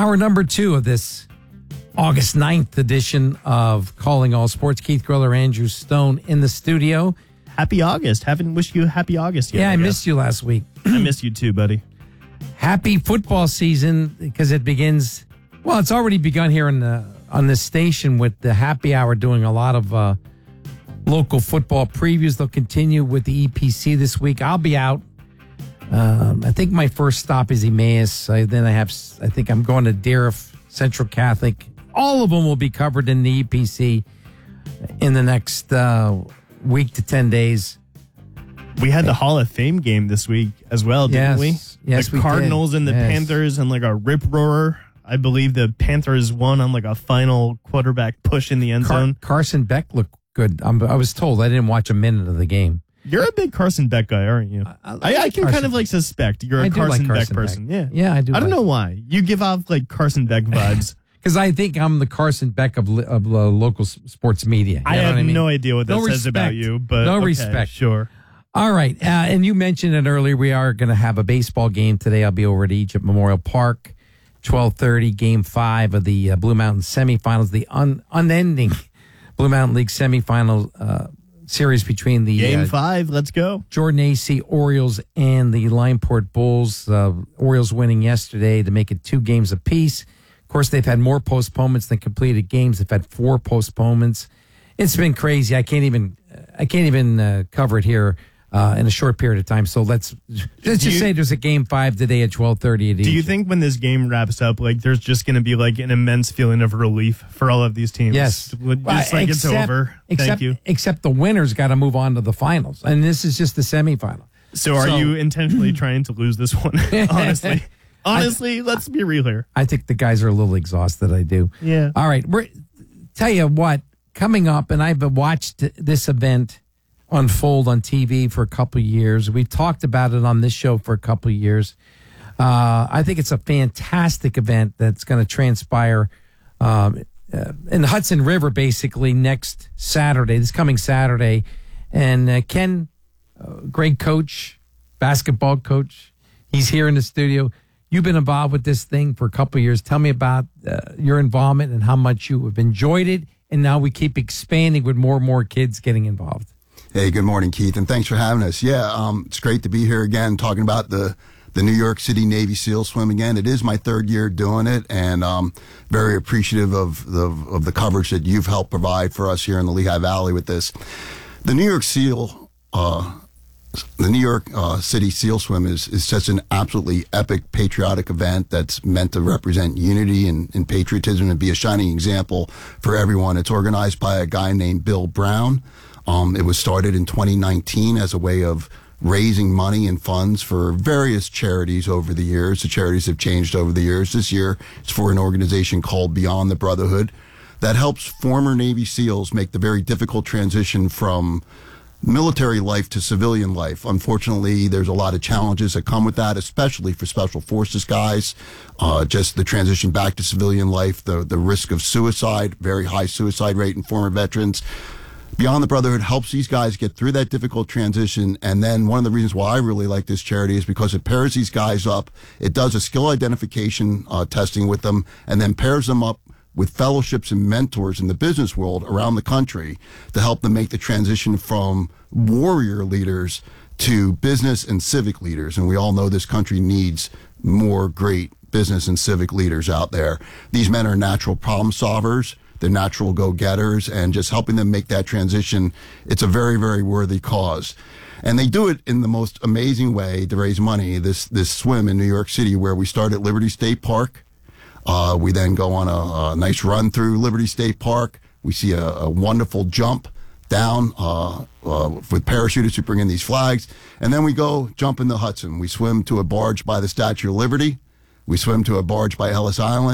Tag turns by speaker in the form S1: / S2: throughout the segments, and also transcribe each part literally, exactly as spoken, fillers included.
S1: Hour number two of this August ninth edition of Calling All Sports. Keith Griller, Andrew Stone in the studio.
S2: Happy August. Haven't wished you a happy August yet.
S1: Yeah, I,
S2: I
S1: missed you last week.
S2: I miss you too, buddy.
S1: Happy football season because it begins, well, it's already begun here in the, on this station with the happy hour doing a lot of uh, local football previews. They'll continue with the E P C this week. I'll be out. Um, I think my first stop is Emmaus. I, then I have, I think I'm going to Dariff Central Catholic. All of them will be covered in the E P C in the next uh, week to ten days.
S2: We had the Hall of Fame game this week as well, didn't
S1: yes.
S2: we?
S1: Yes,
S2: the
S1: we
S2: Cardinals
S1: did.
S2: and the
S1: yes.
S2: Panthers and like a rip roarer. I believe the Panthers won on like a final quarterback push in the end
S1: Car-
S2: zone.
S1: Carson Beck looked good. I'm, I was told. I didn't watch a minute of the game.
S2: You're a big Carson Beck guy, aren't you?
S1: I, I,
S2: I, I can
S1: Carson
S2: kind of like suspect you're a
S1: I do
S2: Carson,
S1: like Carson
S2: Beck person.
S1: Beck.
S2: Yeah,
S1: Yeah, I do.
S2: I don't
S1: like
S2: know why. You give off like Carson Beck vibes.
S1: Because I think I'm the Carson Beck of, li- of uh, local s- sports media. You
S2: I
S1: know
S2: have
S1: what I mean?
S2: no idea what that
S1: No
S2: says about
S1: respect.
S2: you, but
S1: No
S2: okay,
S1: respect.
S2: Sure.
S1: All right. Uh, and you mentioned it earlier. We are going to have a baseball game today. I'll be over at Egypt Memorial Park, twelve thirty, game five of the uh, Blue Mountain semifinals, the un- unending Blue Mountain League semifinal uh, series between the
S2: Game
S1: uh,
S2: five, let's go.
S1: Jordan A C Orioles and the Lineport Bulls. Uh, Orioles winning yesterday to make it two games apiece. Of course, they've had more postponements than completed games. They've had four postponements. It's been crazy. I can't even I can't even uh, cover it here uh, in a short period of time. So let's let's just
S2: you,
S1: say there's a game five today at twelve thirty. At
S2: do you think when this game wraps up, like there's just going to be like an immense feeling of relief for all of these teams?
S1: Yes,
S2: just
S1: Well,
S2: like it's
S1: except-
S2: over.
S1: Except,
S2: Thank you.
S1: Except the winners got to move on to the finals, and this is just the semifinal.
S2: So, are
S1: So-
S2: you intentionally trying to lose this one? Honestly, honestly, let's be real here.
S1: I think the guys are a little exhausted. I do.
S2: Yeah.
S1: All right. We're tell you what, coming up, and I've watched this event unfold on T V for a couple of years. We've talked about it on this show for a couple of years. Uh, I think it's a fantastic event that's going to transpire um, uh, in the Hudson River, basically next Saturday, this coming Saturday. And uh, Ken, uh, great coach, basketball coach, he's here in the studio. You've been involved with this thing for a couple of years. Tell me about uh, your involvement and how much you have enjoyed it. And now we keep expanding with more and more kids getting involved.
S3: Hey, good morning, Keith, and thanks for having us. Yeah, um, it's great to be here again talking about the, the New York City Navy SEAL swim again. It is my third year doing it, and um, very appreciative of the, of the coverage that you've helped provide for us here in the Lehigh Valley with this. The New York SEAL, uh, the New York uh, City SEAL swim is, is such an absolutely epic patriotic event that's meant to represent unity and, and patriotism and be a shining example for everyone. It's organized by a guy named Bill Brown. Um, it was started in twenty nineteen as a way of raising money and funds for various charities over the years. The charities have changed over the years. This year, it's for an organization called Beyond the Brotherhood that helps former Navy SEALs make the very difficult transition from military life to civilian life. Unfortunately, there's a lot of challenges that come with that, especially for special forces guys. Uh, just the transition back to civilian life, the, the risk of suicide, very high suicide rate in former veterans. Beyond the Brotherhood helps these guys get through that difficult transition. And then one of the reasons why I really like this charity is because it pairs these guys up. It does a skill identification uh, testing with them and then pairs them up with fellowships and mentors in the business world around the country to help them make the transition from warrior leaders to business and civic leaders. And we all know this country needs more great business and civic leaders out there. These men are natural problem solvers. They're natural go-getters, and just helping them make that transition, it's a very, very worthy cause. And they do it in the most amazing way to raise money. This this swim in New York City, where we start at Liberty State Park. Uh, we then go on a, a nice run through Liberty State Park. We see a, a wonderful jump down uh, uh, with parachutists who bring in these flags. And then we go jump in the Hudson. We swim to a barge by the Statue of Liberty. We swim to a barge by Ellis Island.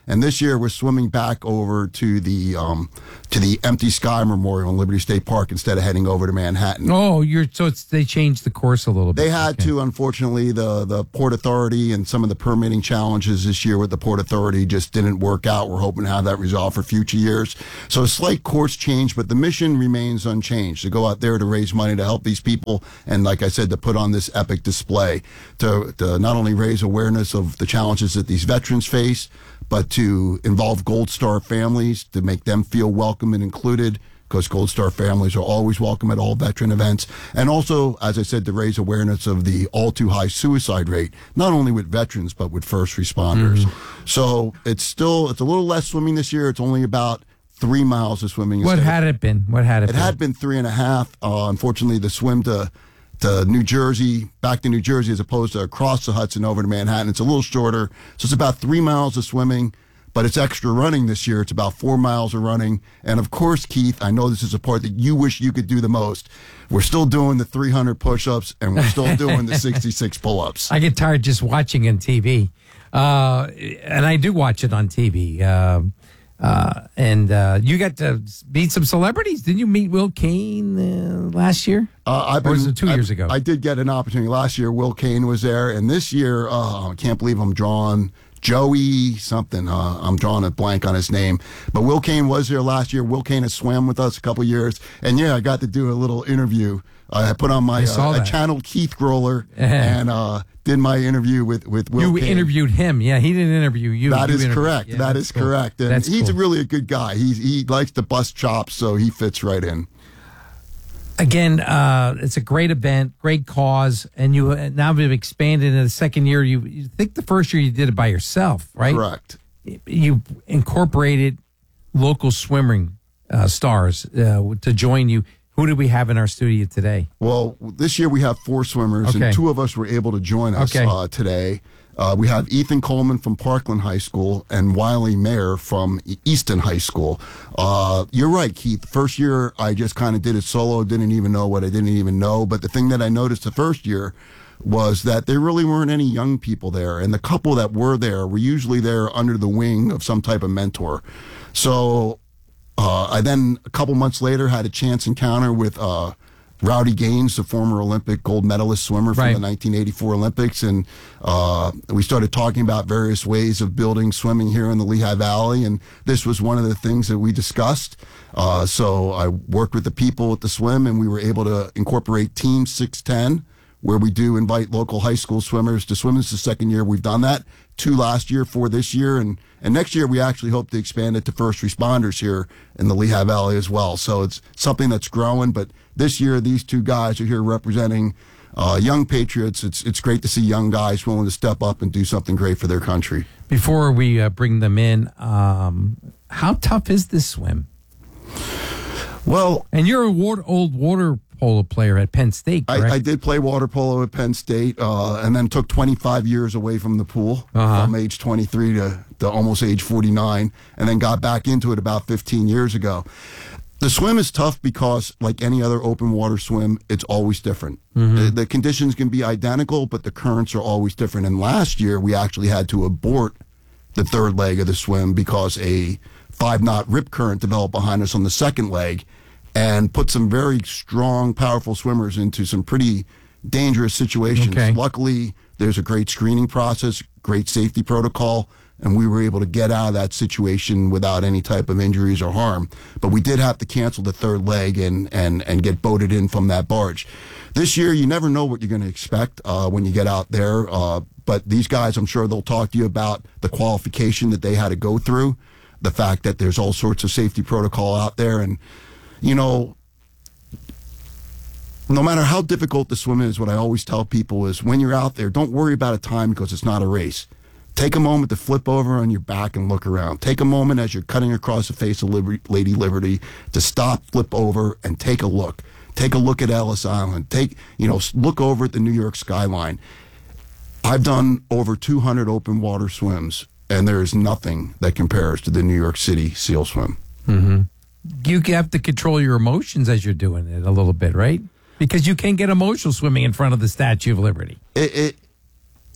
S3: And this year we're swimming back over to the um, to the Empty Sky Memorial in Liberty State Park instead of heading over to Manhattan.
S1: Oh, you're so it's they changed the course a little bit.
S3: They had
S1: Okay.
S3: to, unfortunately, the the Port Authority and some of the permitting challenges this year with the Port Authority just didn't work out. We're hoping to have that resolved for future years. So a slight course change, but the mission remains unchanged, to go out there to raise money to help these people, and like I said, to put on this epic display to, to not only raise awareness of the challenges that these veterans face, but to involve Gold Star families, to make them feel welcome and included, because Gold Star families are always welcome at all veteran events. And also, as I said, to raise awareness of the all too high suicide rate, not only with veterans, but with first responders. Mm-hmm. So it's still, it's a little less swimming this year. It's only about three miles of swimming.
S1: What had it been? What had it,
S3: it
S1: been?
S3: It had been three and a half. Uh, unfortunately, the swim to to New Jersey, back to New Jersey, as opposed to across the Hudson over to Manhattan, it's a little shorter. So it's about three miles of swimming, but it's extra running this year. It's about four miles of running. And of course, Keith, I know this is a part that you wish you could do the most. We're still doing the three hundred push-ups, and we're still doing the sixty-six pull-ups.
S1: I get tired just watching on T V. Uh, and I do watch it on T V. Uh, uh, and uh, you got to meet some celebrities. Didn't you meet Will Kane uh, last year?
S3: Uh, I've
S1: or was
S3: been,
S1: it two
S3: I've,
S1: years ago?
S3: I did get an opportunity last year. Will Kane was there. And this year, uh, I can't believe I'm drawing Joey something. Uh, I'm drawing a blank on his name. But Will Kane was there last year. Will Kane has swam with us a couple years. And yeah, I got to do a little interview. Uh, I put on my,
S1: I saw
S3: uh, I
S1: that.
S3: channeled Keith Groller and uh, did my interview with, with Will
S1: You
S3: Kane.
S1: interviewed him. Yeah, he didn't interview you.
S3: That
S1: You
S3: is
S1: interviewed-
S3: correct.
S1: Yeah,
S3: that
S1: that's
S3: is
S1: cool.
S3: correct. And
S1: That's
S3: he's
S1: cool.
S3: a really a good guy. He, he likes to bust chops, so he fits right in.
S1: Again, uh, it's a great event, great cause, and you uh, now have expanded in the second year. You, you think the first year you did it by yourself, right?
S3: Correct.
S1: You incorporated local swimming uh, stars uh, to join you. Who do we have in our studio today?
S3: Well, this year we have four swimmers,
S1: Okay.
S3: and two of us were able to join us
S1: Okay.
S3: uh, today. Uh, we have Ethan Coleman from Parkland High School and Wiley Mayer from E- Easton High School. Uh, you're right, Keith. First year, I just kind of did it solo, didn't even know what I didn't even know. But the thing that I noticed the first year was that there really weren't any young people there. And the couple that were there were usually there under the wing of some type of mentor. So uh, I then, a couple months later, had a chance encounter with uh, Rowdy Gaines, the former Olympic gold medalist swimmer from
S1: Right.
S3: the nineteen eighty-four Olympics. And uh, we started talking about various ways of building swimming here in the Lehigh Valley. And this was one of the things that we discussed. Uh, so I worked with the people at the swim, and we were able to incorporate Team six ten, where we do invite local high school swimmers to swim. This is the second year we've done that. Two last year, four this year. And, and next year, we actually hope to expand it to first responders here in the Lehigh Valley as well. So it's something that's growing. But this year, these two guys are here representing uh, young patriots. It's, it's great to see young guys willing to step up and do something great for their country.
S1: Before we uh, bring them in, um, how tough is this swim?
S3: Well,
S1: And you're a water, old water polo player at Penn State, correct?
S3: I, I did play water polo at Penn State, uh, and then took twenty-five years away from the pool,
S1: Uh-huh.
S3: from age twenty-three to, to almost age forty-nine, and then got back into it about fifteen years ago. The swim is tough because, like any other open water swim, it's always different. The, the conditions can be identical, but the currents are always different. And last year, we actually had to abort the third leg of the swim because a five-knot rip current developed behind us on the second leg, and put some very strong, powerful swimmers into some pretty dangerous situations.
S1: Okay.
S3: Luckily, there's a great screening process, great safety protocol, and we were able to get out of that situation without any type of injuries or harm. But we did have to cancel the third leg and, and, and get boated in from that barge. This year, you never know what you're going to expect uh, when you get out there. Uh, but these guys, I'm sure they'll talk to you about the qualification that they had to go through, the fact that there's all sorts of safety protocol out there. And, you know, no matter how difficult the swim is, what I always tell people is when you're out there, don't worry about a time because it's not a race. Take a moment to flip over on your back and look around. Take a moment as you're cutting across the face of Liberty, Lady Liberty to stop, flip over, and take a look. Take a look at Ellis Island. Take, you know, look over at the New York skyline. I've done over two hundred open water swims, and there is nothing that compares to the New York City SEAL swim.
S1: You have to control your emotions as you're doing it a little bit, right? Because you can't get emotional swimming in front of the Statue of Liberty.
S3: It, it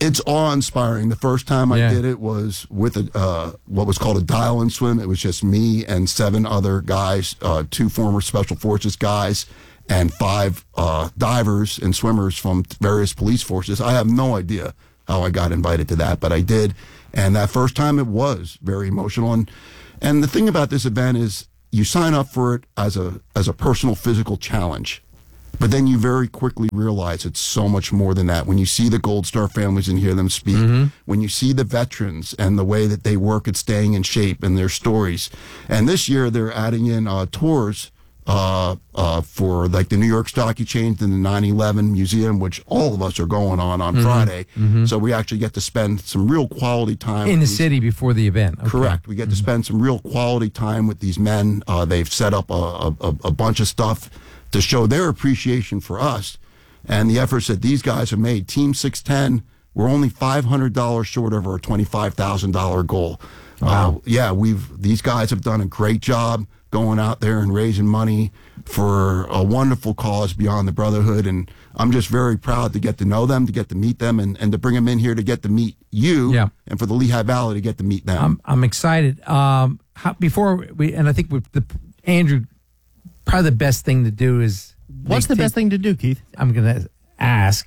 S3: It's awe-inspiring. The first time I
S1: Yeah.
S3: did it was with a uh, what was called a dial-in swim. It was just me and seven other guys, uh, two former Special Forces guys, and five uh, divers and swimmers from various police forces. I have no idea how I got invited to that, but I did. And that first time it was very emotional. And, and the thing about this event is you sign up for it as a as a personal physical challenge. But then you very quickly realize it's so much more than that. When you see the Gold Star families and hear them speak, mm-hmm. when you see the veterans and the way that they work at staying in shape and their stories. And this year they're adding in uh, tours uh, uh, for like the New York Stock Exchange and the nine eleven Museum, which all of us are going on on mm-hmm. Friday. Mm-hmm. So we actually get to spend some real quality time.
S1: In the
S3: these,
S1: city before the event. Okay.
S3: Correct. We get mm-hmm. to spend some real quality time with these men. Uh, they've set up a, a, a bunch of stuff to show their appreciation for us and the efforts that these guys have made. Team six ten, we're only five hundred dollars short of our twenty-five thousand dollars goal.
S1: Wow.
S3: Uh, yeah, we've these guys have done a great job going out there and raising money for a wonderful cause beyond the Brotherhood, and I'm just very proud to get to know them, to get to meet them, and, and to bring them in here to get to meet you,
S1: yeah.
S3: and for the Lehigh Valley to get to meet them.
S1: I'm, I'm excited. Um, how, before we, and I think with the Andrew, probably the best thing to do is
S2: what's the
S1: take,
S2: best thing to do, Keith?
S1: I'm gonna ask.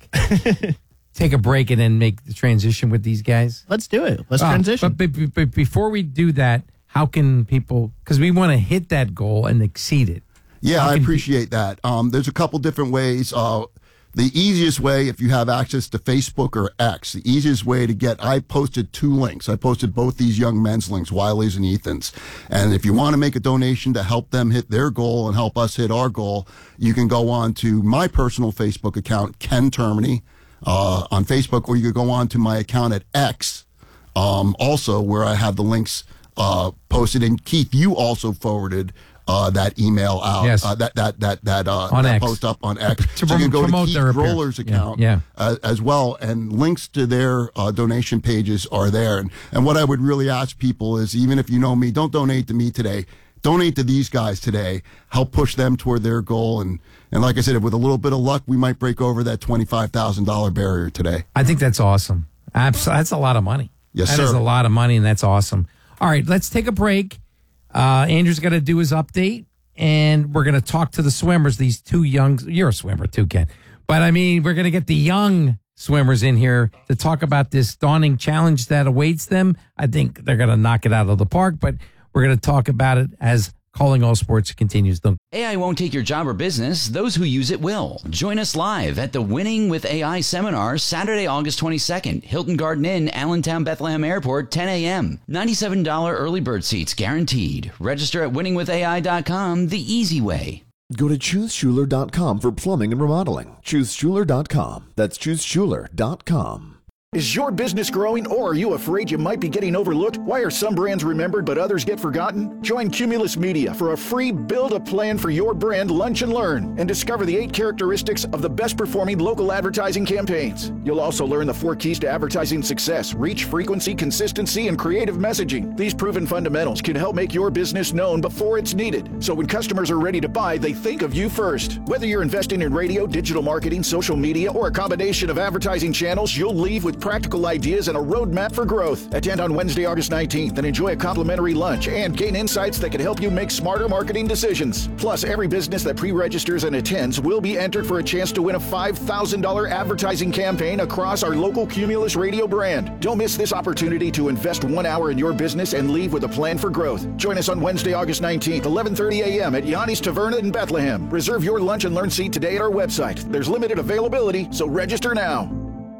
S1: Take a break and then make the transition with these guys.
S2: Let's do it. Let's
S1: uh,
S2: transition.
S1: But, but, but before we do that, how can people? Because we want to hit that goal and exceed it.
S3: Yeah,
S1: how
S3: I
S1: can,
S3: appreciate that. Um, there's a couple different ways. Uh, the easiest way, if you have access to Facebook or X, the easiest way to get, I posted two links. I posted both these young men's links, Wiley's and Ethan's. And if you want to make a donation to help them hit their goal and help us hit our goal, you can go on to my personal Facebook account, Ken Termini, uh, on Facebook, or you could go on to my account at X, um, also, where I have the links uh, posted. And Keith, you also forwarded Uh, that email out,
S1: yes.
S3: uh, that that that that, uh,
S1: on
S3: that
S1: X.
S3: post up on X.
S1: To
S3: so you can go to
S1: promote
S3: Keith
S1: their
S3: Roller's
S1: appearance.
S3: account
S1: yeah, yeah.
S3: Uh, as well, and links to their uh, donation pages are there. And and what I would really ask people is, even if you know me, don't donate to me today. Donate to these guys today. Help push them toward their goal. And and like I said, with a little bit of luck, we might break over that twenty-five thousand dollars barrier today.
S1: I think that's awesome. Abs- that's a lot of money.
S3: Yes,
S1: that
S3: sir.
S1: That is a lot of money, and that's awesome. All right, let's take a break. Uh, Andrew's got to do his update. And we're going to talk to the swimmers, these two young, you're a swimmer too, Ken. But I mean, we're going to get the young swimmers in here to talk about this daunting challenge that awaits them. I think they're going to knock it out of the park, but we're going to talk about it as Calling All Sports continues. Don't
S4: A I won't take your job or business. Those who use it will. Join us live at the Winning with A I seminar Saturday, August twenty-second. Hilton Garden Inn, Allentown, Bethlehem Airport, ten a.m. ninety-seven dollars early bird seats guaranteed. Register at winning with A I dot com the easy way.
S5: Go to choose schuler dot com for plumbing and remodeling. choose schuler dot com. That's choose schuler dot com.
S6: Is your business growing, or are you afraid you might be getting overlooked? Why are some brands remembered but others get forgotten? Join Cumulus Media for a free Build a Plan for Your Brand Lunch and Learn and discover the eight characteristics of the best performing local advertising campaigns. You'll also learn the four keys to advertising success: reach, frequency, consistency, and creative messaging. These proven fundamentals can help make your business known before it's needed, so when customers are ready to buy, they think of you first. Whether you're investing in radio, digital marketing, social media, or a combination of advertising channels, you'll leave with practical ideas and a roadmap for growth. Attend on Wednesday, August nineteenth and enjoy a complimentary lunch and gain insights that can help you make smarter marketing decisions. Plus, every business that pre-registers and attends will be entered for a chance to win a five thousand dollars advertising campaign across our local Cumulus radio brand. Don't miss this opportunity to invest one hour in your business and leave with a plan for growth. Join us on Wednesday, August nineteenth, eleven thirty a.m. at Yanni's Taverna in Bethlehem. Reserve your lunch and learn seat today at our website. There's limited availability, so register now.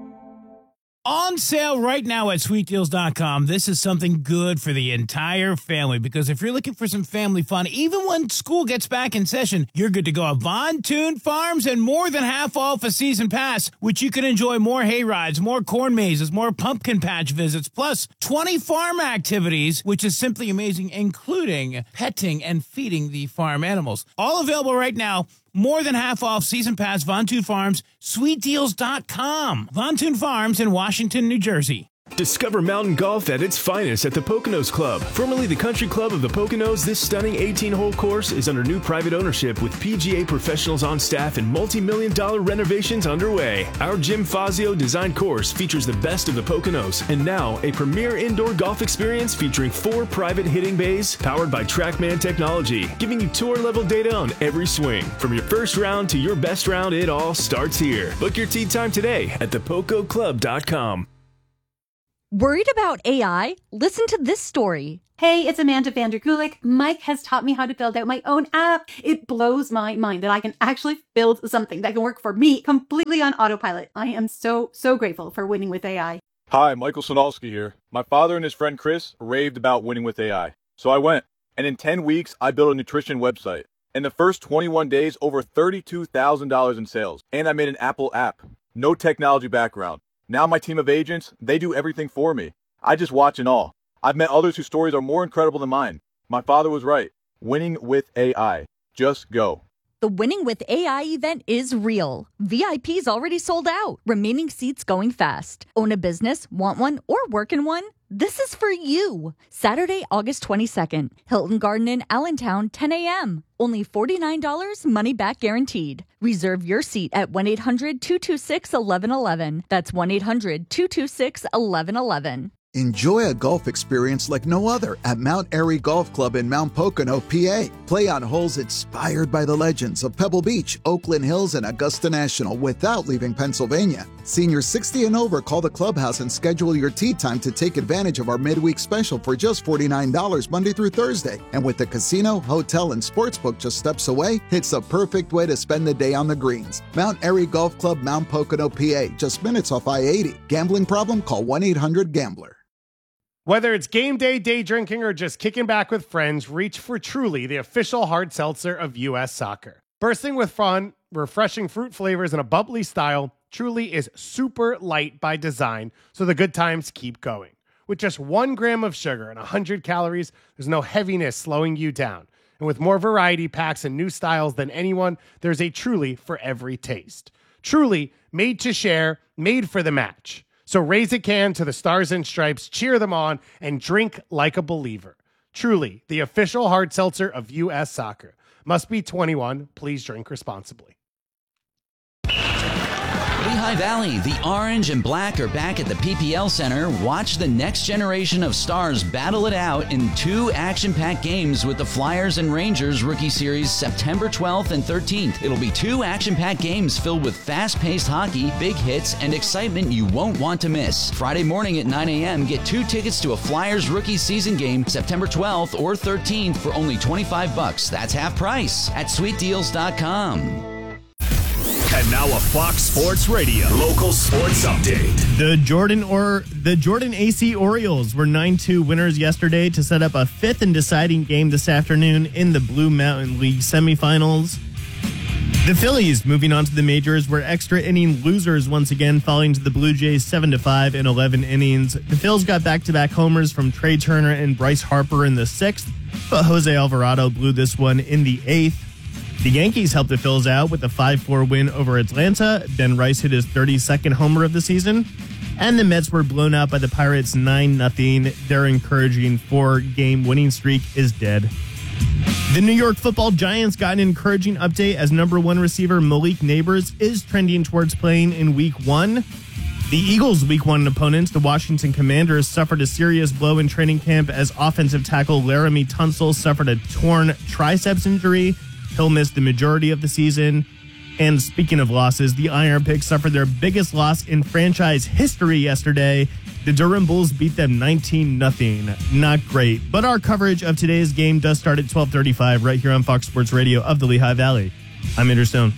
S7: On sale right now at sweet deals dot com. This is something good for the entire family, because if you're looking for some family fun, even when school gets back in session, you're good to go. Von Toon Farms and more than half off a season pass, which you can enjoy more hay rides, more corn mazes, more pumpkin patch visits, plus twenty farm activities, which is simply amazing, including petting and feeding the farm animals. All available right now. More than half off season pass, Von Toon Farms, sweet deals dot com. Von Toon Farms in Washington, New Jersey.
S8: Discover mountain golf at its finest at the Poconos Club. Formerly the Country Club of the Poconos, this stunning eighteen-hole course is under new private ownership with P G A professionals on staff and multi-million dollar renovations underway. Our Jim Fazio designed course features the best of the Poconos and now a premier indoor golf experience featuring four private hitting bays powered by TrackMan technology, giving you tour-level data on every swing. From your first round to your best round, it all starts here. Book your tee time today at the poco club dot com.
S9: Worried about A I? Listen to this story.
S10: Hey, it's Amanda Vanderkulik. Mike has taught me how to build out my own app. It blows my mind that I can actually build something that can work for me completely on autopilot. I am so, so grateful for Winning with A I.
S11: Hi, Michael Sonalski here. My father and his friend Chris raved about Winning with A I. So I went, and in ten weeks, I built a nutrition website. In the first twenty-one days, over thirty-two thousand dollars in sales. And I made an Apple app. No technology background. Now my team of agents, they do everything for me. I just watch and all. I've met others whose stories are more incredible than mine. My father was right. Winning with A I. Just go.
S9: The Winning with A I event is real. V I P's already sold out. Remaining seats going fast. Own a business, want one, or work in one? This is for you. Saturday, August twenty-second. Hilton Garden Inn, Allentown, ten a.m. Only forty-nine dollars, money back guaranteed. Reserve your seat at one eight hundred two two six one one one one. That's one eight hundred two two six one one one one.
S12: Enjoy a golf experience like no other at Mount Airy Golf Club in Mount Pocono, P A. Play on holes inspired by the legends of Pebble Beach, Oakland Hills, and Augusta National without leaving Pennsylvania. Seniors sixty and over, call the clubhouse and schedule your tee time to take advantage of our midweek special for just forty-nine dollars Monday through Thursday. And with the casino, hotel, and sportsbook just steps away, it's a perfect way to spend the day on the greens. Mount Airy Golf Club, Mount Pocono, P A, just minutes off I eighty. Gambling problem? Call one eight hundred gambler.
S13: Whether it's game day, day drinking, or just kicking back with friends, reach for Truly, the official hard seltzer of U S Soccer. Bursting with fun, refreshing fruit flavors, and a bubbly style, Truly is super light by design, so the good times keep going. With just one gram of sugar and one hundred calories, there's no heaviness slowing you down. And with more variety packs and new styles than anyone, there's a Truly for every taste. Truly, made to share, made for the match. So raise a can to the Stars and Stripes, cheer them on, and drink like a believer. Truly, the official hard seltzer of U S Soccer. Must be twenty-one. Please drink responsibly.
S4: Lehigh Valley, the orange and black are back at the P P L Center. Watch the next generation of stars battle it out in two action-packed games with the Flyers and Rangers Rookie Series September twelfth and thirteenth. It'll be two action-packed games filled with fast-paced hockey, big hits, and excitement you won't want to miss. Friday morning at nine a.m., get two tickets to a Flyers Rookie Season game September twelfth or thirteenth for only twenty-five bucks. That's half price at sweet deals dot com.
S8: And now a Fox Sports Radio local sports update.
S2: The Jordan or the Jordan A C Orioles were nine two winners yesterday to set up a fifth and deciding game this afternoon in the Blue Mountain League semifinals. The Phillies, moving on to the majors, were extra inning losers once again, falling to the Blue Jays seven to five in eleven innings. The Phils got back-to-back homers from Trey Turner and Bryce Harper in the sixth, but Jose Alvarado blew this one in the eighth. The Yankees helped the Phils out with a five four win over Atlanta. Ben Rice hit his thirty-second homer of the season. And the Mets were blown out by the Pirates nine nothing. Their encouraging four-game winning streak is dead. The New York Football Giants got an encouraging update as number one receiver Malik Neighbors is trending towards playing in week one. The Eagles' week one opponents, the Washington Commanders, suffered a serious blow in training camp as offensive tackle Laramie Tunsil suffered a torn triceps injury. He'll miss the majority of the season. And speaking of losses, the Iron Pigs suffered their biggest loss in franchise history yesterday. The Durham Bulls beat them nineteen nothing. Not great. But our coverage of today's game does start at twelve thirty-five right here on Fox Sports Radio of the Lehigh Valley. I'm Andrew Stone.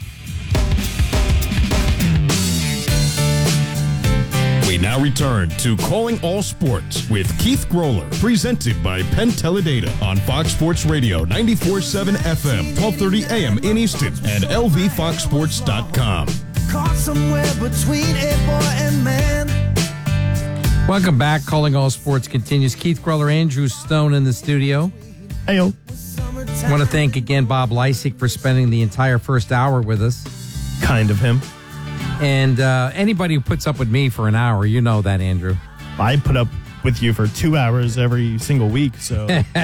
S14: We now return to Calling All Sports with Keith Groller, presented by Penn Teledata on Fox Sports Radio, ninety-four point seven F M, twelve thirty A M in Easton, and L V fox sports dot com.
S15: Caught somewhere between a boy and man.
S1: Welcome back. Calling All Sports continues. Keith Groller, Andrew Stone in the studio.
S2: Heyo.
S1: I want to thank again Bob Lysick for spending the entire first hour with us.
S2: Kind of him.
S1: And uh, anybody who puts up with me for an hour, you know that, Andrew.
S2: I put up with you for two hours every single week, so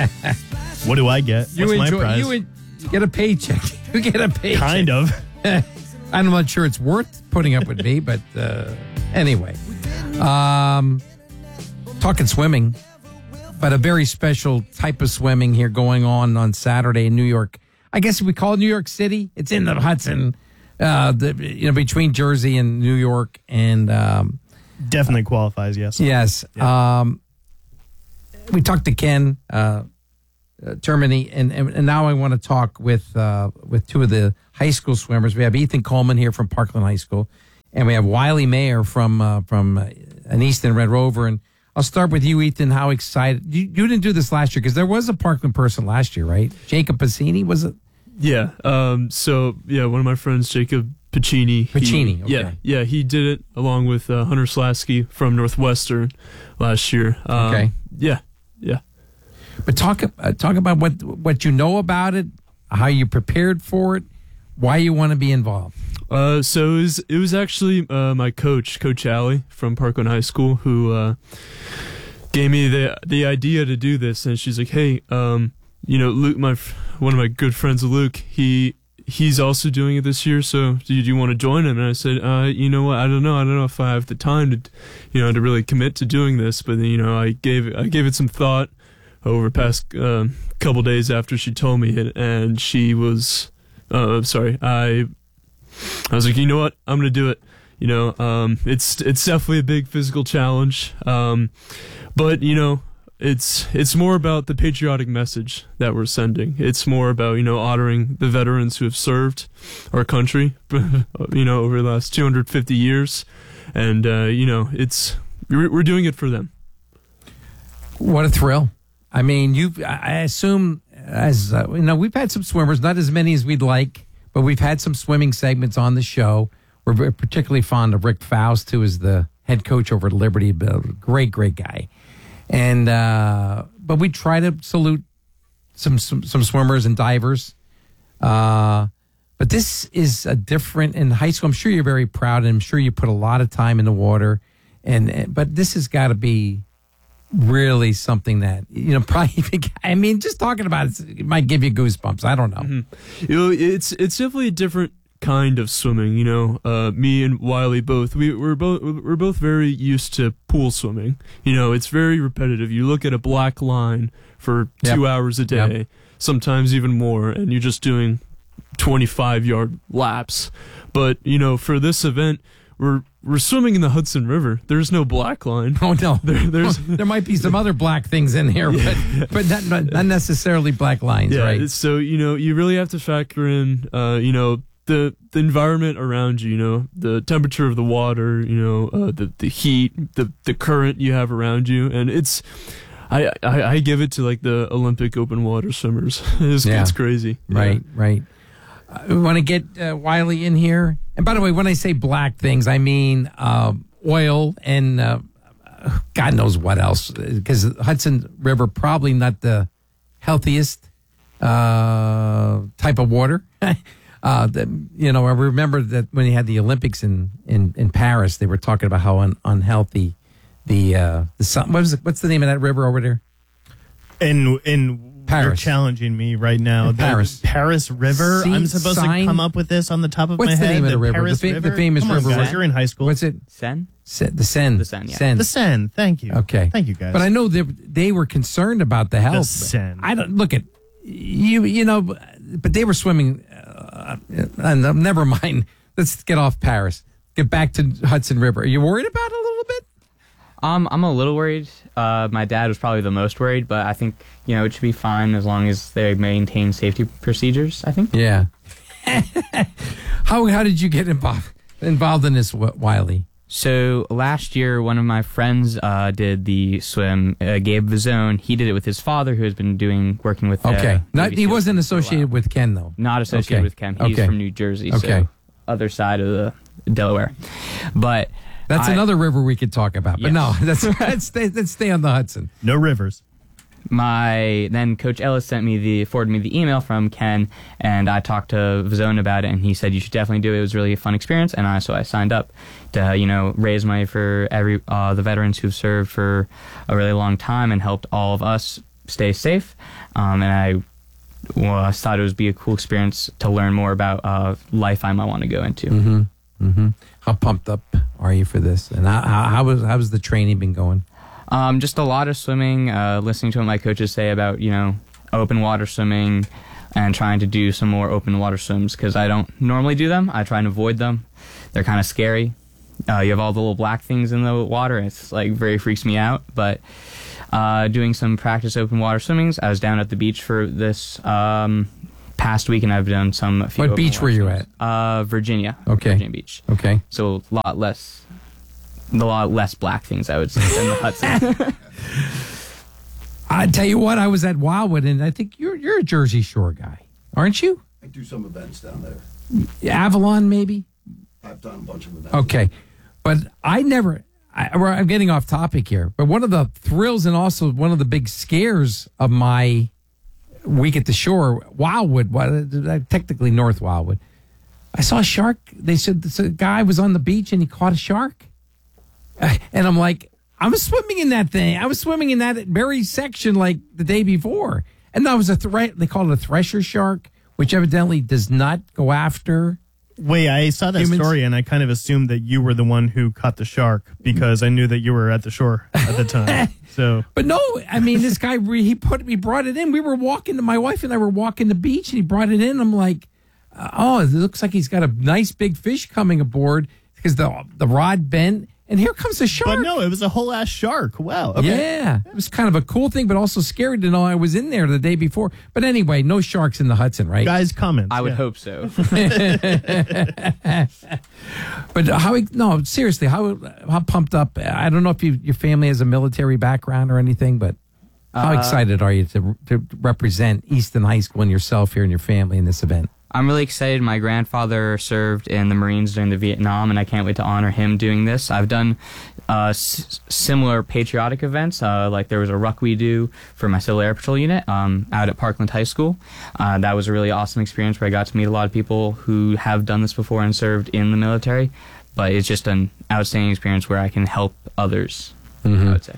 S2: what do I get?
S1: You
S2: What's
S1: enjoy,
S2: my prize?
S1: You, en- you get a paycheck. You get a paycheck.
S2: Kind of.
S1: I'm not sure it's worth putting up with me, but uh, anyway. Um, talking swimming, but a very special type of swimming here going on on Saturday in New York. I guess we call it New York City. It's in the Hudson, uh, the, you know, between Jersey and New York, and um,
S2: definitely qualifies. Yes.
S1: Yes.
S2: Yeah.
S1: Um, we talked to Ken uh, uh, Termini, and, and and now I want to talk with uh, with two of the high school swimmers. We have Ethan Coleman here from Parkland High School, and we have Wiley Mayer from uh, from uh, an Easton Red Rover. And I'll start with you, Ethan. How excited you, you didn't do this last year because there was a Parkland person last year, right? Jacob Pacini, was it?
S16: Yeah. Um, so yeah, one of my friends, Jacob Piccini.
S1: Piccini,
S16: he,
S1: okay.
S16: Yeah, yeah, he did it along with uh, Hunter Slasky from Northwestern last year. Um,
S1: Okay.
S16: Yeah, yeah.
S1: But talk uh, talk about what what you know about it, how you prepared for it, why you want to be involved.
S16: Uh, so it was, it was actually uh, my coach, Coach Alley from Parkland High School, who uh, gave me the the idea to do this. And she's like, "Hey, um, you know, Luke, my one of my good friends, Luke, he he's also doing it this year. So do you, do you want to join him?" And I said, uh, "You know what? I don't know. I don't know if I have the time to, you know, to really commit to doing this." But you know, I gave I gave it some thought over the past uh, couple days after she told me it, and she was, uh, sorry, I. I was like, you know what? I'm gonna do it. You know, um, it's it's definitely a big physical challenge, um, but you know, it's it's more about the patriotic message that we're sending. It's more about you know honoring the veterans who have served our country, you know, over the last two hundred fifty years, and uh, you know, it's we're, we're doing it for them.
S1: What a thrill! I mean, you. I assume as uh, you know, we've had some swimmers, not as many as we'd like. But we've had some swimming segments on the show. We're very particularly fond of Rick Faust, who is the head coach over at Liberty. Great, great guy. And uh, but we try to salute some some, some swimmers and divers. Uh, but this is a different in high school. I'm sure you're very proud, and I'm sure you put a lot of time in the water. And but this has got to be really something that you know probably. I mean, just talking about it, it might give you goosebumps. I don't know.
S16: Mm-hmm. You know, it's it's definitely a different kind of swimming. You know, uh, me and Wiley both we we're both we're both very used to pool swimming. You know, it's very repetitive. You look at a black line for two
S1: Yep.
S16: hours a day,
S1: Yep.
S16: sometimes even more, and you're just doing twenty-five yard laps. But you know, for this event, we're we're swimming in the Hudson River. There's no black line.
S1: Oh no,
S16: there, there's
S1: there might be some other black things in here,
S16: Yeah.
S1: but but not, not not necessarily black lines,
S16: yeah,
S1: right?
S16: So you know, you really have to factor in, uh, you know, the the environment around you. You know, the temperature of the water. You know, uh, the the heat, the the current you have around you, and it's. I, I, I give it to like the Olympic open water swimmers. it's,
S1: Yeah.
S16: it's crazy.
S1: Right, right. Uh, we want to get uh, Wiley in here. And by the way, when I say black things, I mean uh, oil and uh, God knows what else. Because Hudson River probably not the healthiest uh, type of water. uh, the, you know, I remember that when they had the Olympics in, in, in Paris, they were talking about how un, unhealthy the uh, the sun. What was it, what's the name of that river over there?
S2: In in
S1: Paris.
S2: You're challenging me right now.
S1: In
S2: The
S1: Paris.
S2: Paris River.
S1: Sea-
S2: I'm supposed
S1: sign?
S2: to come up with this on the top of
S1: What's
S2: my
S1: the
S2: head.
S1: name of the river?
S2: Paris
S1: The fa- the
S2: River?
S1: famous
S2: Come on,
S1: river.
S2: guys,
S1: What?
S2: you're in high school.
S1: What's it?
S17: Seine?
S1: Se- the Seine.
S17: The Seine, yeah.
S1: Seine.
S2: The Seine. Thank you.
S1: Okay.
S2: Thank you, guys.
S1: But I know they they were concerned about the health.
S2: Seine.
S1: I don't look at you. You know, but they were swimming. Uh, and uh, never mind. Let's get off Paris. Get back to Hudson River. Are you worried about it a little bit?
S17: Um, I'm a little worried. Uh, my dad was probably the most worried, but I think you know it should be fine as long as they maintain safety procedures. I think.
S1: Yeah. how how did you get involved involved in this, Wiley?
S17: So last year, one of my friends uh, did the swim. Uh, Gabe Vazone. He did it with his father, who has been doing working with. Uh,
S1: Okay. Not,
S17: Navy
S1: he
S17: SEALs
S1: wasn't
S17: for a
S1: associated
S17: while.
S1: with Ken though.
S17: Not associated
S1: Okay.
S17: with Ken. He's
S1: Okay.
S17: from New Jersey.
S1: Okay.
S17: So other side of the Delaware, but.
S1: That's
S17: I-
S1: another river we could talk about. But
S17: Yes.
S1: no, that's, let's, stay, let's stay on the Hudson.
S2: No rivers.
S17: my then Coach Ellis sent me the forwarded me the email from Ken, and I talked to Vazone about it, and he said you should definitely do it. It was really a fun experience, and I so I signed up to you know raise money for every uh, the veterans who've served for a really long time and helped all of us stay safe. Um, and I, well, I thought it would be a cool experience to learn more about uh, life I might want to go into.
S1: Mm-hmm. Mm-hmm. How pumped up are you for this? And how how, how was how's the training been going?
S17: Um, just a lot of swimming, uh, listening to what my coaches say about, you know, open water swimming and trying to do some more open water swims because I don't normally do them. I try and avoid them. They're kind of scary. Uh, you have all the little black things in the water. It's like very freaks me out. But uh, doing some practice open water swimmings. I was down at the beach for this um, past week and I've done some. A few
S1: What
S17: open
S1: beach
S17: water
S1: were you
S17: swims.
S1: at?
S17: Uh, Virginia.
S1: Okay.
S17: Virginia Beach.
S1: Okay.
S17: So a lot less. A lot less black things, I would say, than the Hudson.
S1: I tell you what, I was at Wildwood, and I think you're you're a Jersey Shore guy, aren't you?
S3: I do some events down there.
S1: Avalon, maybe.
S3: I've done a bunch of events.
S1: Okay, but I never. I, I'm getting off topic here, but one of the thrills and also one of the big scares of my week at the shore, Wildwood, well, technically North Wildwood. I saw a shark. They said this guy was on the beach and he caught a shark. And I'm like, I was swimming in that thing. I was swimming in that very section like the day before. And that was a threat. They call it a thresher shark, which evidently does not go after.
S2: Wait, I saw that
S1: humans.
S2: story and I kind of assumed that you were the one who caught the shark because I knew that you were at the shore at the time. So,
S1: But no, I mean, this guy, he put, he brought it in. We were walking, my wife and I were walking the beach and he brought it in. I'm like, oh, it looks like he's got a nice big fish coming aboard because the, the rod bent. And here comes a shark.
S2: but no, it was a whole ass shark. Wow. Okay.
S1: Yeah, it was kind of a cool thing, but also scary to know I was in there the day before. But anyway, no sharks in the Hudson, right?
S2: Guys, comments.
S17: I would
S2: yeah.
S17: hope so.
S1: But how? No, seriously, how how pumped up? I don't know if you, your family has a military background or anything, but how
S17: Uh,
S1: excited are you to to represent Easton High School and yourself here and your family in this event?
S17: I'm really excited. My grandfather served in the Marines during the Vietnam, and I can't wait to honor him doing this. I've done uh, s- similar patriotic events, uh, like there was a ruck we do for my Civil Air Patrol unit um, out at Parkland High School. Uh, that was a really awesome experience where I got to meet a lot of people who have done this before and served in the military. But it's just an outstanding experience where I can help others,
S1: Mhm.
S17: I would say.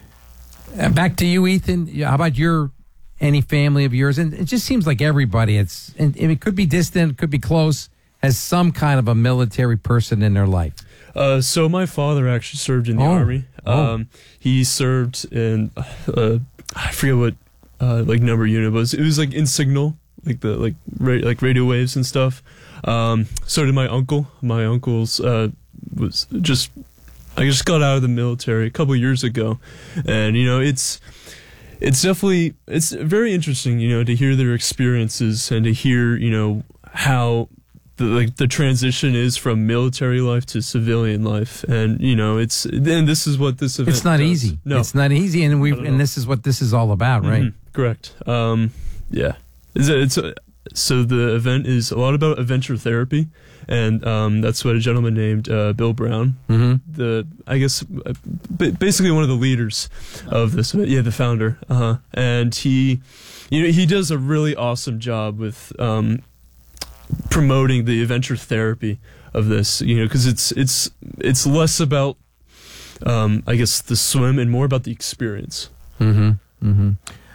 S1: Uh, back to you, Ethan. Yeah, how about your any family of yours? And it just seems like everybody, it's and it could be distant, it could be close, has some kind of a military person in their life.
S16: Uh, so my father actually served in the
S1: Oh.
S16: army.
S1: Oh.
S16: Um, he served in uh, I forget what uh, like number unit it was. It was like in signal, like the like ra- like radio waves and stuff. Um, so did my uncle. My uncle's uh, was just I just got out of the military a couple years ago, and you know it's. It's definitely, it's very interesting, you know, to hear their experiences and to hear, you know, how the like the transition is from military life to civilian life. And, you know, it's, and this is what this event
S1: It's not
S16: does.
S1: easy.
S16: No.
S1: It's not easy, and we
S16: Not at
S1: and
S16: all.
S1: this is what this is all about, right?
S16: Mhm, correct. Um, yeah. It's, a, it's a, so the event is a lot about adventure therapy, and um, that's what a gentleman named uh, Bill Brown,
S1: Mhm.
S16: the I guess uh, b- basically one of the leaders of this, yeah, the founder, uh-huh. And he, you know, he does a really awesome job with um, promoting the adventure therapy of this, you know, because it's it's it's less about um, I guess the swim and more about the experience.
S1: Mm-hmm. Mm-hmm.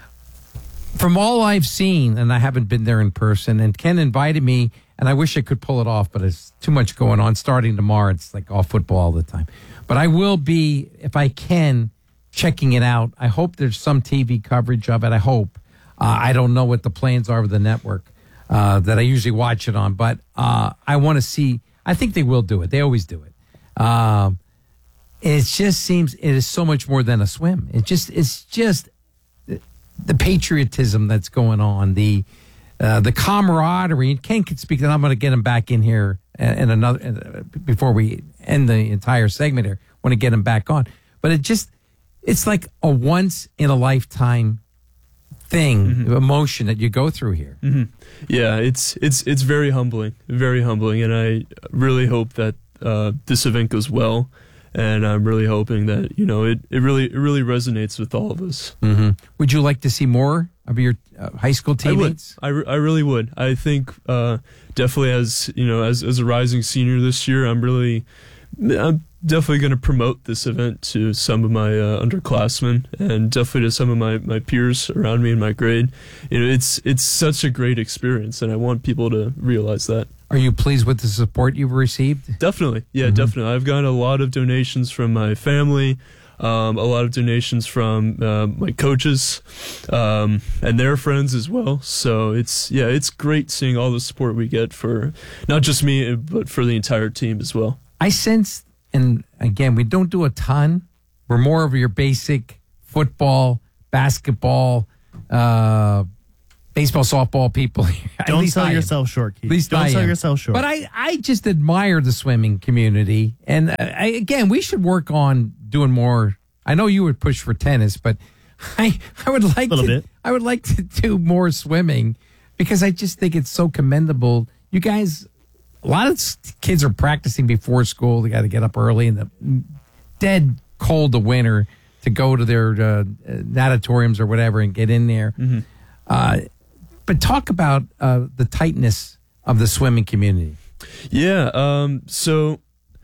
S1: From all I've seen, and I haven't been there in person, and Ken invited me, and I wish I could pull it off, but it's too much going on. Starting tomorrow, it's like all football all the time. But I will be, if I can, checking it out. I hope there's some T V coverage of it. I hope. Uh, I don't know what the plans are with the network uh, that I usually watch it on, but uh, I want to see. I think they will do it. They always do it. Um, it just seems it is so much more than a swim. It just it's just the patriotism that's going on, the uh, the camaraderie. And Ken can speak, and I'm going to get him back in here in another uh, before we end the entire segment here. I want to get him back on, but it just it's like a once in a lifetime thing,
S16: Mm-hmm.
S1: emotion that you go through here.
S16: hmm Yeah, it's it's it's very humbling, very humbling, and I really hope that uh, this event goes well, and I'm really hoping that you know it, it really it really resonates with all of us.
S1: Mm-hmm. Would you like to see more of your uh, high school teammates?
S16: I would. I, re- I really would. I think uh, definitely as you know as as a rising senior this year, I'm really I'm definitely going to promote this event to some of my uh, underclassmen and definitely to some of my, my peers around me in my grade. You know, it's it's such a great experience, and I want people to realize that.
S1: Are you pleased with the support you've received?
S16: Definitely. Yeah,
S1: Mm-hmm.
S16: definitely. I've gotten a lot of donations from my family, um, a lot of donations from uh, my coaches um, and their friends as well. So it's, yeah, it's great seeing all the support we get for not just me, but for the entire team as well.
S1: I sense, and again, we don't do a ton. We're more of your basic football, basketball, uh, baseball, softball people. At
S2: Don't
S1: least
S2: sell
S1: I am.
S2: yourself short, Keith.
S1: At least
S2: Don't
S1: I
S2: sell
S1: am.
S2: yourself short.
S1: But I, I just admire the swimming community. And uh, I, again, we should work on doing more. I know you would push for tennis, but I, I would like
S2: Little
S1: to,
S2: bit.
S1: I would like to do more swimming because I just think it's so commendable. You guys, a lot of s- kids are practicing before school. They got to get up early in the dead cold of winter to go to their uh, natatoriums or whatever and get in there.
S16: Mm-hmm.
S1: Uh, but talk about uh, the tightness of the swimming community.
S16: Yeah. Um, so,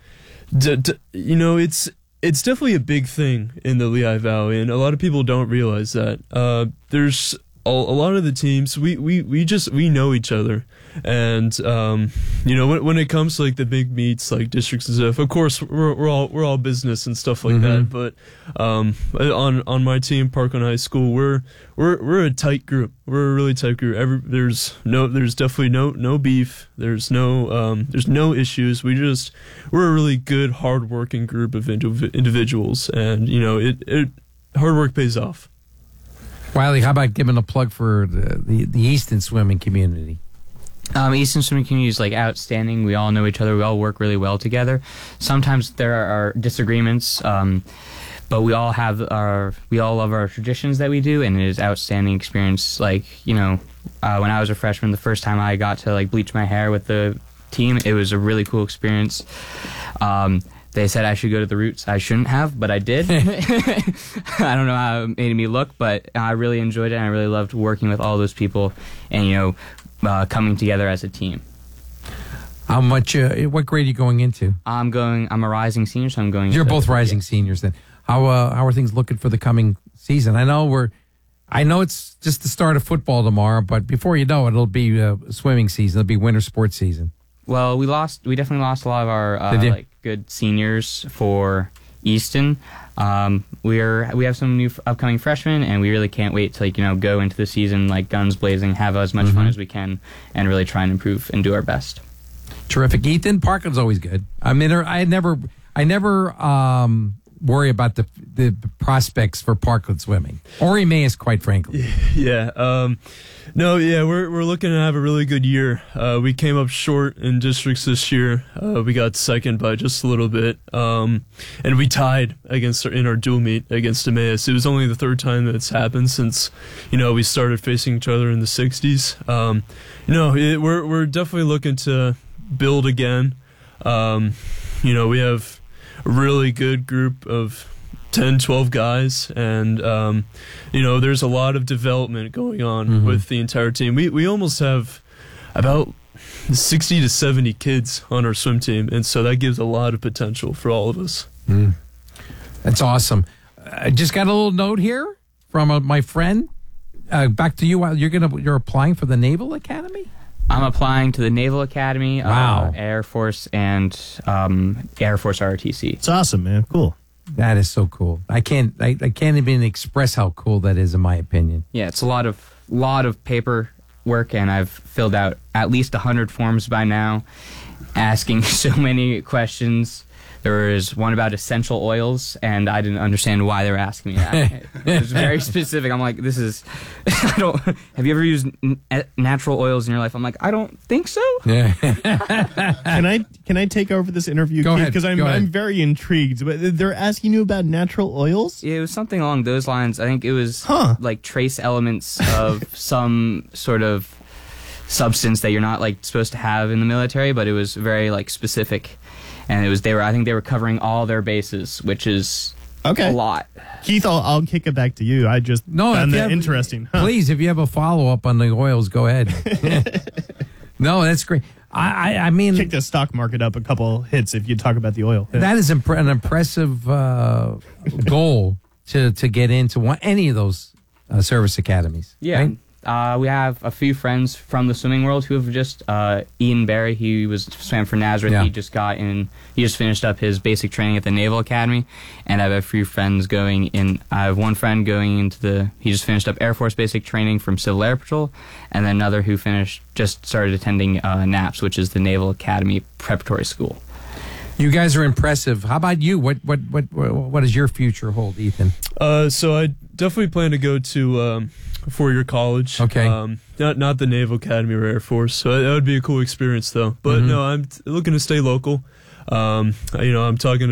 S16: d- d- you know, it's it's definitely a big thing in the Lehigh Valley, and a lot of people don't realize that. Uh, there's a, a lot of the teams we, we, we just we know each other, and um, you know when when it comes to like the big meets like districts and stuff, of course we're we're all we're all business and stuff like that. But um, on on my team, Parkland High School, we're we're we're a tight group. We're a really tight group. Every there's no there's definitely no no beef. There's no um, there's no issues. We just we're a really good, hardworking group of indiv- individuals, and you know it it hard work pays off.
S1: Wiley, how about giving a plug for the, the, the Easton swimming community?
S17: Um, Easton swimming community is like outstanding. We all know each other. We all work really well together. Sometimes there are disagreements, um, but we all have our we all love our traditions that we do, and it is outstanding experience. Like you know, uh, when I was a freshman, the first time I got to like bleach my hair with the team, it was a really cool experience. Um, They said I should go to the Roots. I shouldn't have, but I did. I don't know how it made me look, but I really enjoyed it, and I really loved working with all those people and, you know, uh, coming together as a team.
S1: How much, uh, what grade are you going into?
S17: I'm going, I'm a rising senior, so I'm going
S1: You're
S17: into-
S1: both rising seniors then. How uh, how are things looking for the coming season? I know we're, I know it's just the start of football tomorrow, but before you know it, it'll be uh, swimming season. It'll be winter sports season.
S17: Well, we lost, we definitely lost a lot of our, uh,
S1: Did you?
S17: like, good seniors for Easton. Um, we're we have some new f- upcoming freshmen, and we really can't wait to like you know go into the season like guns blazing, have as much fun
S1: Mhm.
S17: as we can, and really try and improve and do our best.
S1: Terrific, Ethan. Parkland's always good. I mean, I never, I never um, worry about the the prospects for Parkland swimming or Emmaus, quite frankly.
S16: Yeah. Um, no, yeah, we're we're looking to have a really good year. Uh, we came up short in districts this year. Uh, we got second by just a little bit, um, and we tied against our, in our dual meet against Emmaus. It was only the third time that it's happened since you know we started facing each other in the sixties. Um, you know, it, we're we're definitely looking to build again. Um, you know, we have a really good group of ten, twelve guys, and um, you know there's a lot of development going on
S1: Mhm.
S16: with the entire team. We we almost have about sixty to seventy kids on our swim team, and so that gives a lot of potential for all of us.
S1: Mm. That's awesome. I just got a little note here from uh, my friend. Uh, back to you. uh, You're gonna you're applying for the Naval Academy.
S17: I'm applying to the Naval Academy,
S1: Wow.
S17: uh, Air Force, and um, Air Force R O T C.
S2: It's awesome, man. Cool.
S1: That is so cool. I can't I, I can't even express how cool that is in my opinion.
S17: Yeah, it's a lot of lot of paper work, and I've filled out at least a hundred forms by now, asking so many questions. There was one about essential oils, and I didn't understand why they were asking me that. It was very specific. I'm like, this is, I don't, have you ever used n- natural oils in your life? I'm like, I don't think so.
S1: Yeah.
S2: Can I can I take over this interview?
S17: Go ahead,
S2: Because I'm
S17: go ahead.
S2: I'm very intrigued. But they're asking you about natural oils.
S17: It was something along those lines. I think it was
S2: Huh.
S17: like trace elements of some sort of substance that you're not like supposed to have in the military, but it was very like specific. and it was they were I think they were covering all their bases, which is
S2: okay.
S17: a lot.
S2: Keith, I'll, I'll kick it back to you. I just
S1: No,
S2: found
S1: if you
S2: that
S1: have-
S2: interesting. Huh.
S1: Please, if you have a follow up on the oils, go ahead. No, that's great. I, I, I mean,
S2: kick the stock market up a couple hits if you talk about the oil.
S1: that is impre- an impressive uh, goal to, to get into one, any of those uh, service academies.
S17: Yeah.
S1: right?
S17: Uh, we have a few friends from the swimming world who have just, uh, Ian Barry, he was swam for Nazareth.
S1: Yeah.
S17: He just got in, he just finished up his basic training at the Naval Academy. And I have a few friends going in, I have one friend going into the, he just finished up Air Force basic training from Civil Air Patrol. And then another who finished, just started attending uh, NAPS, which is the Naval Academy Preparatory School.
S1: You guys are impressive. How about you? What what what what does your future hold, Ethan?
S16: Uh, so I definitely plan to go to um, a four-year college.
S1: Okay.
S16: Um, not not the Naval Academy or Air Force. So that would be a cool experience, though. But
S1: Mhm.
S16: no, I'm t- looking to stay local. Um, you know, I'm talking